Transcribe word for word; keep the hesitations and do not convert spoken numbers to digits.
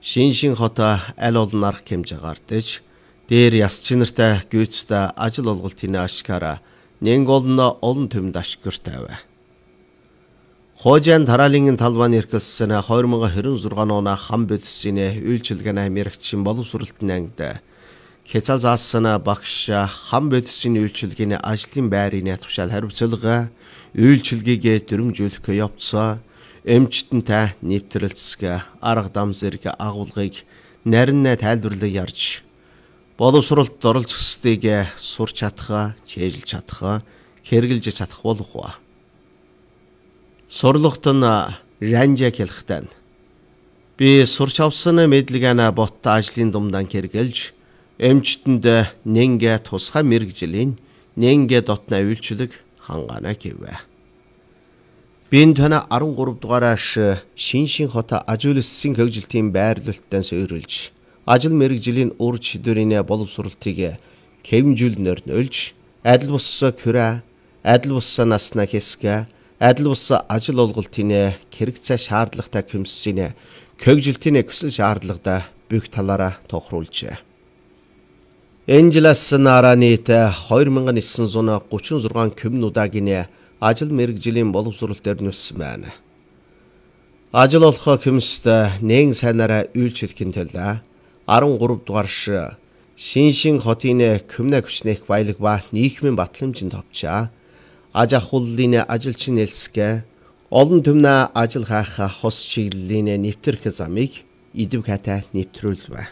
Шиншин хотоо аль олон арга хэмжээ гардаж, дээр яс чинартай гүйцэтэй ажил олголтын ашкара нэн голно олон төмд ашгүртэй вэ. Хожаан тараалын талбайн эрхэлсэн хоёр мың двадцать шесть оны хам бодисын үйлчилгээний Америкчин боловсролтын ангид Кецазаасна багш хам бодисын үйлчилгээний ажлын байрны тушаал хариуцлага үйлчилгээгээ дөрвөлжүүлэх явцсан эмчтэнтэй нэвтрэлцэг арга дам зэрэг агуулгыг нарийн тайлбарлаж ярьж боловсролт оролцох ёстойг сурч чадах, чийлж чадах, хэрэгжилж чадах болох ба. Сурлахт нь ранжа хэлэхтэн. Би сурч авсан мэдлэгээ бот ажлын думдан хэрэгжилж эмчтэнд нэнгэ тусгай мэрэгжлийн нэнгэ дотны үйлчлэг хангаана гэвэ. Бин тана арван гурав дугаараас Шиншин хот ажуулсан хөгжилтийн байрлалтаас өөрөлж ажил мэрэгжлийн үр чидвэрийн боловсролтыг хэмжүүлнээр нөлж адил бус күрэ, адил бус насна хэсгэ, адил бус ажил олголтын хэрэгцээ шаардлагатай хөмсөний хөгжилтийн хүсэл шаардлагатай бүх талаараа тохируулжээ. Энжелас наранит хоёр мың девятьсот тридцать шесть коммунудагийн ажил мэрэгжлийн боловсролт өрнөсөн байна. Ажил олох хүмүүст нэн сайнараа үйлчлэхийн тулд арван гурав дугаарш Шиншин хотын коммуна хүчнэх баялаг ба нийгмийн батламжинд товчаа. Аж ахуйлын ажилчин нэлсгэ олон төмнө ажил хаах хос чиглэлийн нэвтрэх замыг идэв хатай нэвтрүүлвэ.